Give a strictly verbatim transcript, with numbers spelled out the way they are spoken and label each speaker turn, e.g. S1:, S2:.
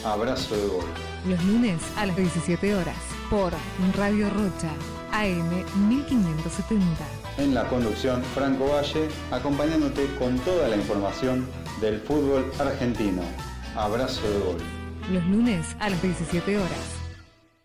S1: Abrazo de Gol.
S2: Los lunes a las diecisiete horas por Radio Rocha, A M mil quinientos setenta.
S1: En la conducción, Franco Valle, acompañándote con toda la información del fútbol argentino. Abrazo de Gol.
S2: Los lunes a las diecisiete horas